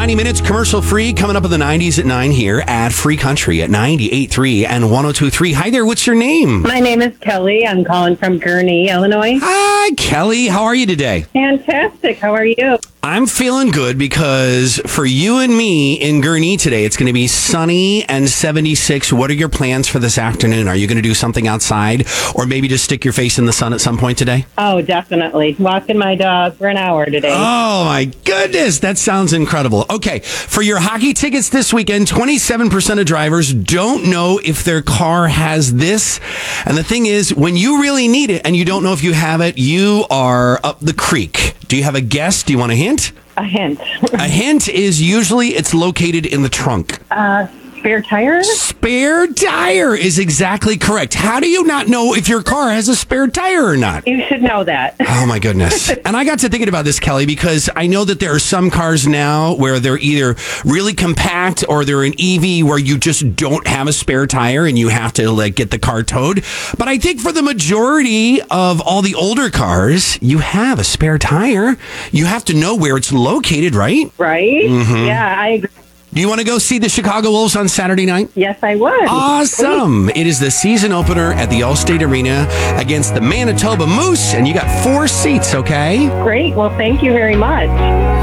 90 minutes commercial free coming up in the 90s at 9 here at Free Country at 98.3 and 102.3. Hi there, what's your name? My name is Kelly. I'm calling from Gurnee, Illinois. Hi, Kelly. How are you today? Fantastic. How are you? I'm feeling good because for you and me in Gurnee today, it's going to be sunny and 76. What are your plans for this afternoon? Are you going to do something outside or maybe just stick your face in the sun at some point today? Oh, definitely. Walking my dog for an hour today. Oh, my goodness. That sounds incredible. Okay. For your hockey tickets this weekend, 27% of drivers don't know if their car has this. And the thing is, when you really need it and you don't know if you have it, you are up the creek. Do you have a guess? Do you want a hint? A hint. A hint is usually it's located in the trunk. Spare tire? Spare tire is exactly correct. How do you not know if your car has a spare tire or not? You should know that. Oh, my goodness. And I got to thinking about this, Kelly, because I know that there are some cars now where they're either really compact or they're an EV where you just don't have a spare tire and you have to get the car towed. But I think for the majority of all the older cars, you have a spare tire. You have to know where it's located, right? Right? Mm-hmm. Yeah, I agree. Do you want to go see the Chicago Wolves on Saturday night? Yes, I would. Awesome. It is the season opener at the Allstate Arena against the Manitoba Moose, and you got 4 seats, okay? Great. Well, thank you very much.